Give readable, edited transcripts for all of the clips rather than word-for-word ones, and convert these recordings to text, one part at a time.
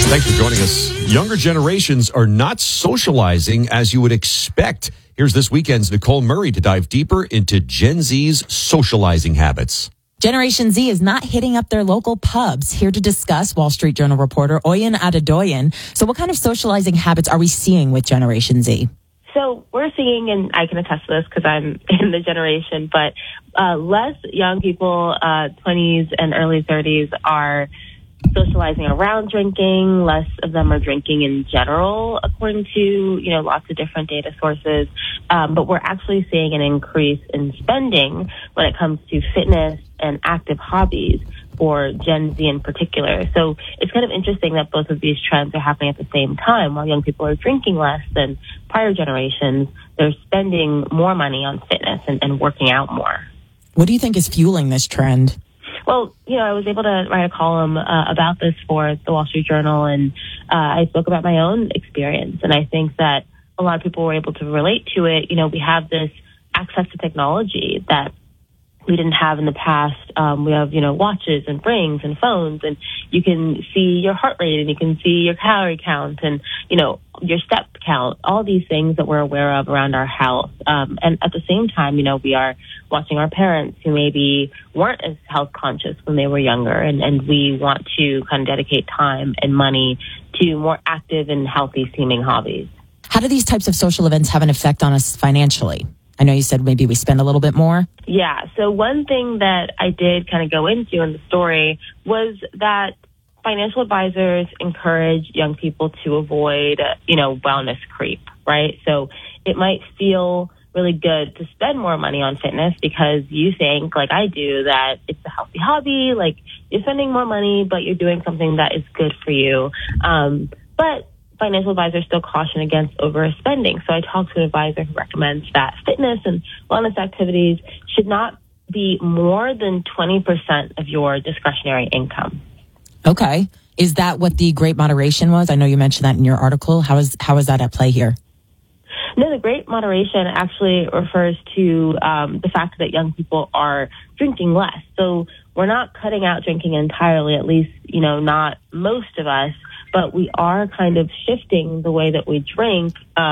Thanks for joining us. Younger generations are not socializing as you would expect. Here's this weekend's Nicole Murray to dive deeper into Gen Z's socializing habits. Generation Z is not hitting up their local pubs. Here to discuss, Wall Street Journal reporter Oyin Adedoyin. So what kind of socializing habits are we seeing with Generation Z? So we're seeing, and I can attest to this because I'm in the generation, but less young people, 20s and early 30s, are socializing around drinking. Less of them are drinking in general, according to, lots of different data sources. But we're actually seeing an increase in spending when it comes to fitness and active hobbies for Gen Z in particular. So it's kind of interesting that both of these trends are happening at the same time. While young people are drinking less than prior generations, they're spending more money on fitness and working out more. What do you think is fueling this trend? Well, I was able to write a column about this for the Wall Street Journal, and I spoke about my own experience. And I think that a lot of people were able to relate to it. We have this access to technology that we didn't have in the past. We have, watches and rings and phones, and you can see your heart rate and you can see your calorie count and, your step count, all these things that we're aware of around our health. And at the same time, we are watching our parents who maybe weren't as health conscious when they were younger. And we want to kind of dedicate time and money to more active and healthy seeming hobbies. How do these types of social events have an effect on us financially? I know you said maybe we spend a little bit more. Yeah. So one thing that I did kind of go into in the story was that financial advisors encourage young people to avoid, wellness creep, right? So it might feel really good to spend more money on fitness because you think, like I do, that it's a healthy hobby, like you're spending more money, but you're doing something that is good for you. But financial advisors still caution against overspending. So I talked to an advisor who recommends that fitness and wellness activities should not be more than 20% of your discretionary income. Okay. Is that what the Great Moderation was? I know you mentioned that in your article. How is that at play here? No, the Great Moderation actually refers to the fact that young people are drinking less. So we're not cutting out drinking entirely, at least, not most of us. But we are kind of shifting the way that we drink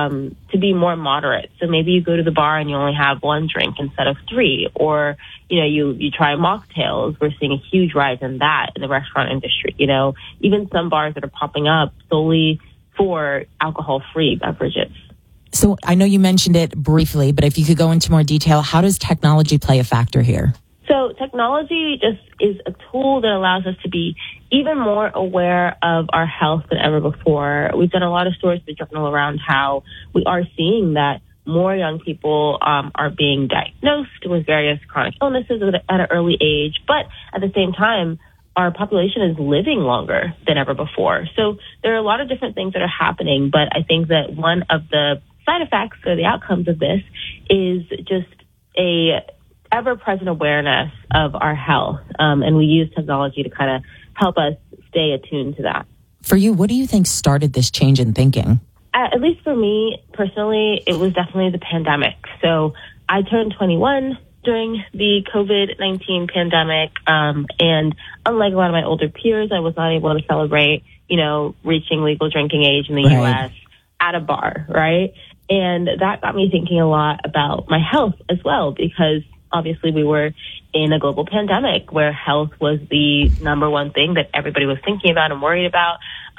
to be more moderate. So maybe you go to the bar and you only have one drink instead of three. Or, you try mocktails. We're seeing a huge rise in that in the restaurant industry. Even some bars that are popping up solely for alcohol-free beverages. So I know you mentioned it briefly, but if you could go into more detail, how does technology play a factor here? So technology just is a tool that allows us to be even more aware of our health than ever before. We've done a lot of stories in the journal around how we are seeing that more young people are being diagnosed with various chronic illnesses at an early age. But at the same time, our population is living longer than ever before. So there are a lot of different things that are happening. But I think that one of the side effects or the outcomes of this is just a ever-present awareness of our health, and we use technology to kind of help us stay attuned to that. For you, what do you think started this change in thinking? At least for me, personally, it was definitely the pandemic. So I turned 21 during the COVID-19 pandemic, and unlike a lot of my older peers, I was not able to celebrate, reaching legal drinking age in the U.S. at a bar, right? And that got me thinking a lot about my health as well, because obviously we were in a global pandemic where health was the number one thing that everybody was thinking about and worried about.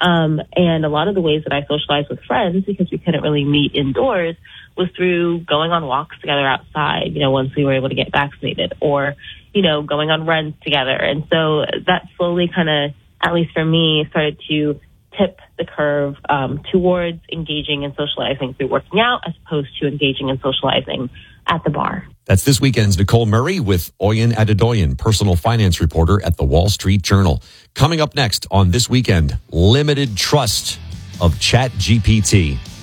And a lot of the ways that I socialized with friends, because we couldn't really meet indoors, was through going on walks together outside, once we were able to get vaccinated, or, going on runs together. And so that slowly kind of, at least for me, started to tip the curve towards engaging and socializing through working out as opposed to engaging and socializing at the bar. That's this weekend's Nicole Murray with Oyin Adedoyin, personal finance reporter at the Wall Street Journal. Coming up next on This Weekend, limited trust of ChatGPT.